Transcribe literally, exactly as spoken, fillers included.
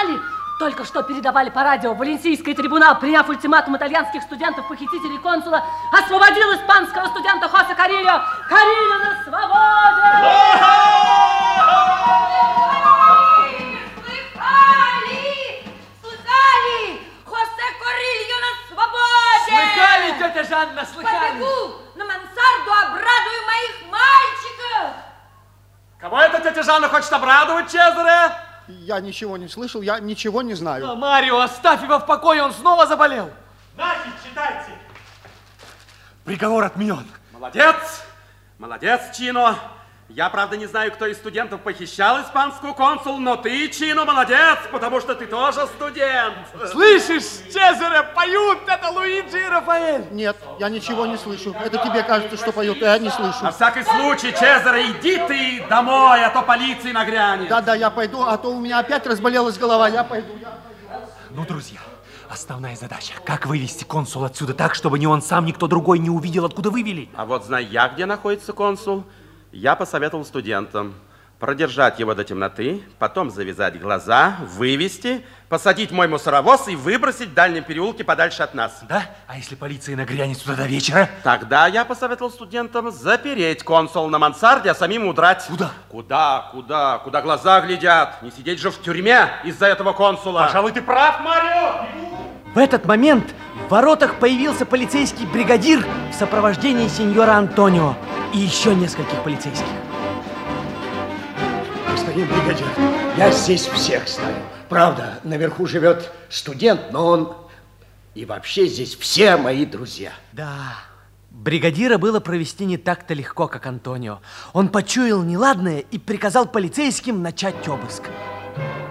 слыхали? Только что передавали по радио. Валенсийский трибунал, приняв ультиматум итальянских студентов-похитителей консула, освободил испанского студента Хосе Карильо. Карильо на свободе! Слыхали? Слыхали? Хосе Карильо на свободе! Слыхали, тетя Жанна, слыхали? Побегу на мансарду, обрадую моих мальчиков! Кого это тетя Жанна хочет обрадовать, Чезаре? Я ничего не слышал, я ничего не знаю. А, Марио, оставь его в покое, он снова заболел. Значит, читайте. Приговор отменен. Молодец, молодец, Чино. Я, правда, не знаю, кто из студентов похищал испанскую консул, но ты, Чино, молодец, потому что ты тоже студент. Слышишь, Чезаре, поют, это Луиджи и Рафаэль. Нет, я ничего не слышу. Это тебе кажется, что поют, я не слышу. На всякий случай, Чезаре, иди ты домой, а то полиция нагрянет. Да-да, я пойду, а то у меня опять разболелась голова, я пойду. Я... Ну, друзья, основная задача, как вывести консула отсюда так, чтобы ни он сам, никто другой не увидел, откуда вывели. А вот знаю я, где находится консул. Я посоветовал студентам продержать его до темноты, потом завязать глаза, вывести, посадить мой мусоровоз и выбросить в дальнем переулке подальше от нас. Да? А если полиция нагрянет сюда до вечера? Тогда я посоветовал студентам запереть консула на мансарде, а самим удрать. Куда? Куда, куда, куда глаза глядят. Не сидеть же в тюрьме из-за этого консула. Пожалуй, ты прав, Марио. В этот момент в воротах появился полицейский бригадир в сопровождении сеньора Антонио и еще нескольких полицейских. Господин бригадир, я здесь всех знаю. Правда, наверху живет студент, но он и вообще здесь все мои друзья. Да, бригадира было провести не так-то легко, как Антонио. Он почуял неладное и приказал полицейским начать обыск.